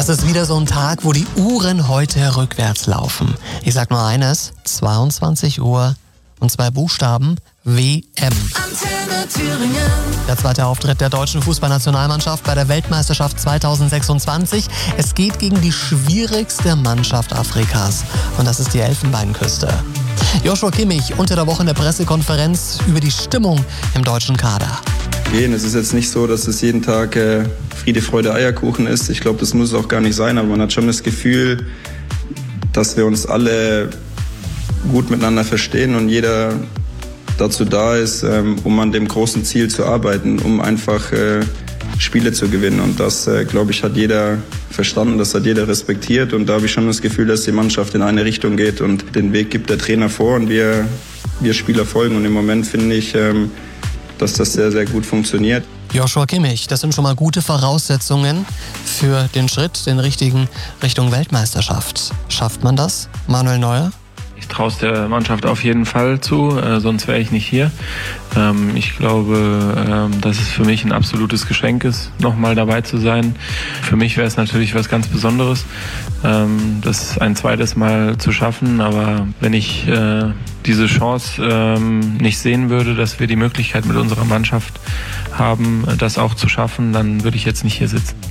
Das ist wieder so ein Tag, wo die Uhren heute rückwärts laufen. Ich sag nur eines, 22 Uhr und 2 Buchstaben, WM. Antenne Thüringen. Der zweite Auftritt der deutschen Fußballnationalmannschaft bei der Weltmeisterschaft 2026. Es geht gegen die schwierigste Mannschaft Afrikas und das ist die Elfenbeinküste. Joshua Kimmich unter der Woche in der Pressekonferenz über die Stimmung im deutschen Kader. Es ist jetzt nicht so, dass es jeden Tag Friede, Freude, Eierkuchen ist. Ich glaube, das muss es auch gar nicht sein, aber man hat schon das Gefühl, dass wir uns alle gut miteinander verstehen und jeder dazu da ist, um an dem großen Ziel zu arbeiten, um einfach Spiele zu gewinnen. Und das, glaube ich, hat jeder verstanden, das hat jeder respektiert. Und da habe ich schon das Gefühl, dass die Mannschaft in eine Richtung geht und den Weg gibt der Trainer vor und wir Spieler folgen. Und im Moment finde ich, dass das sehr, sehr gut funktioniert. Joshua Kimmich, das sind schon mal gute Voraussetzungen für den Schritt, den richtigen Richtung Weltmeisterschaft. Schafft man das, Manuel Neuer? Ich traue es der Mannschaft auf jeden Fall zu, sonst wäre ich nicht hier. Ich glaube, dass es für mich ein absolutes Geschenk ist, nochmal dabei zu sein. Für mich wäre es natürlich was ganz Besonderes, das ein zweites Mal zu schaffen. Aber wenn ich diese Chance nicht sehen würde, dass wir die Möglichkeit mit unserer Mannschaft haben, das auch zu schaffen, dann würde ich jetzt nicht hier sitzen.